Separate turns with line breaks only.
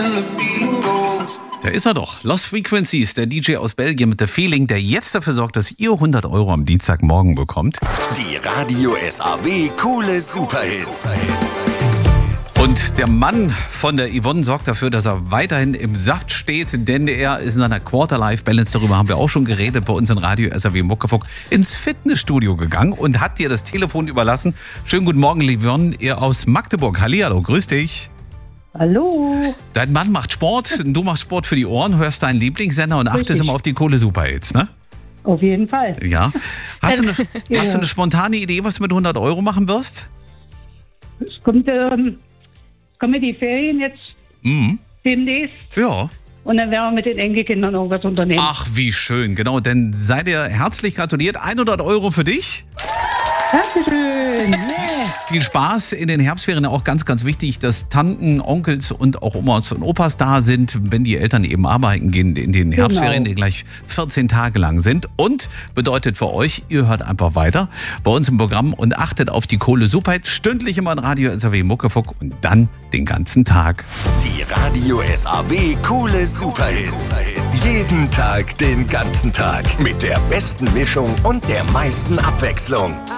Da ist er doch. Lost Frequencies, der DJ aus Belgien mit The Feeling, der jetzt dafür sorgt, dass ihr 100 Euro am Dienstagmorgen bekommt.
Die Radio SAW Coole Superhits.
Und der Mann von der Yvonne sorgt dafür, dass er weiterhin im Saft steht, denn er ist in seiner Quarter-Life-Balance, darüber haben wir auch schon geredet, bei uns in Radio SAW Muckefuck, ins Fitnessstudio gegangen und hat dir das Telefon überlassen. Schönen guten Morgen, Yvonne, ihr aus Magdeburg. Hallihallo, grüß dich.
Hallo.
Dein Mann macht Sport, du machst Sport für die Ohren, hörst deinen Lieblingssender und achtest immer auf die Coole-Superhits, ne?
Auf jeden Fall.
Ja. Hast du eine spontane Idee, was du mit 100 Euro machen wirst?
Es kommen die Ferien jetzt demnächst.
Ja.
Und dann werden wir mit den Enkelkindern irgendwas unternehmen.
Ach, wie schön. Genau, dann seid ihr herzlich gratuliert. 100 Euro für dich.
Dankeschön.
Viel Spaß in den Herbstferien. Auch ganz, ganz wichtig, dass Tanten, Onkels und auch Omas und Opas da sind, wenn die Eltern eben arbeiten gehen in den Herbstferien, die gleich 14 Tage lang sind. Und bedeutet für euch, ihr hört einfach weiter bei uns im Programm und achtet auf die Kohle-Superhits. Stündlich immer in Radio SAW Muckefuck und dann den ganzen Tag.
Die Radio SAW Coole Superhits. Jeden Tag, den ganzen Tag. Mit der besten Mischung und der meisten Abwechslung.